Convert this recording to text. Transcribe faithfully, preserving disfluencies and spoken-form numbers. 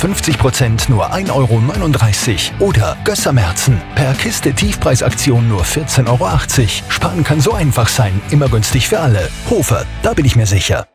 fünfzig Prozent nur ein Euro neununddreißig. Oder Gössermärzen. Per Kiste Tiefpreisaktion nur vierzehn Euro achtzig. Sparen kann so einfach sein. Immer günstig für alle. Hofer, da bin ich mir sicher.